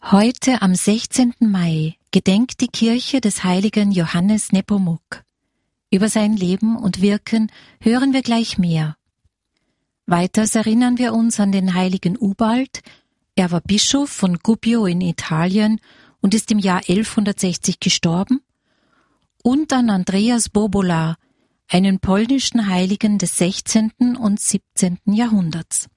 Heute am 16. Mai gedenkt die Kirche des heiligen Johannes Nepomuk. Über sein Leben und Wirken hören wir gleich mehr. Weiters erinnern wir uns an den heiligen Ubald. Er war Bischof von Gubbio in Italien und ist im Jahr 1160 gestorben. Und an Andreas Bobola, einen polnischen Heiligen des 16. und 17. Jahrhunderts.